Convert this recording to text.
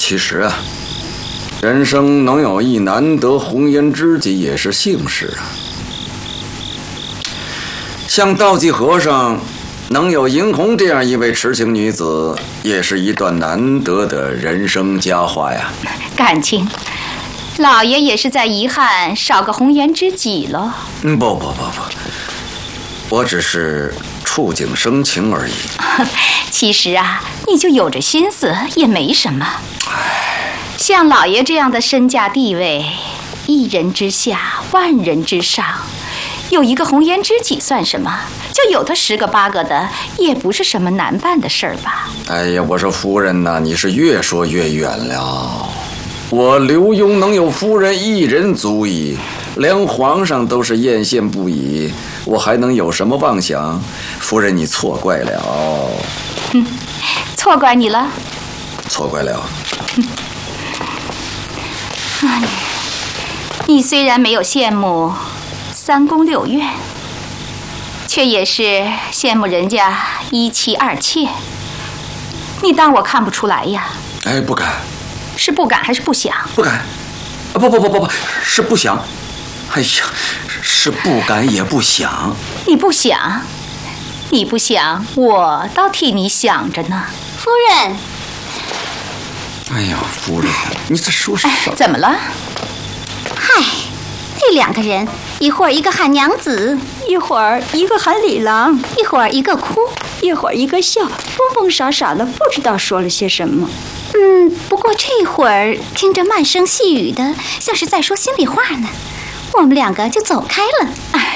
其实啊，人生能有一难得红颜知己也是幸事啊。像道济和尚能有银红这样一位痴情女子，也是一段难得的人生佳话呀。 感情，老爷也是在遗憾少个红颜知己了。 不，我只是触景生情而已。 其实啊，你就有着心思也没什么。像老爷这样的身价地位，一人之下，万人之上，有一个红颜知己算什么？就有他10个8个的，也不是什么难办的事儿吧？ 哎呀，我说夫人呐，你是越说越远了。我刘墉能有夫人一人足矣，连皇上都是艳羡不已，我还能有什么妄想？夫人，你错怪了。 错怪你了？ 错怪了。 你虽然没有羡慕3宫6院，却也是羡慕人家1妻2妾。你当我看不出来呀？ 哎，不敢。 是不敢还是不想？ 不敢。不，是不想。哎呀，是不敢也不想。 你不想，我倒替你想着呢。 夫人。 哎呀，夫人，你在说什么？ 怎么了？ 嗨，那2个人，一会儿一个喊娘子， 一会儿一个喊李郎， 一会儿一个哭， 一会儿一个笑，疯疯傻傻的，不知道说了些什么。 不过这会儿听着慢声细语的，像是在说心里话呢。我们2个就走开了。